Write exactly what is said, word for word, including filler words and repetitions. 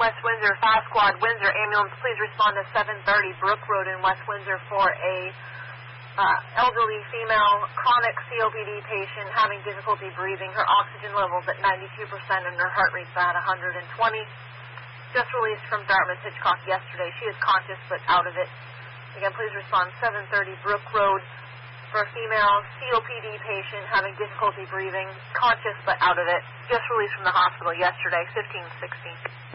West Windsor, Fast Squad, Windsor ambulance, please respond to seven thirty Brook Road in West Windsor for a uh, elderly female chronic C O P D patient having difficulty breathing. Her oxygen level's at ninety-two percent and her heart rate's at one hundred twenty. Just released from Dartmouth Hitchcock yesterday. She is conscious but out of it. Again, please respond seven thirty Brook Road for a female C O P D patient having difficulty breathing, conscious but out of it. Just released from the hospital yesterday, fifteen sixteen.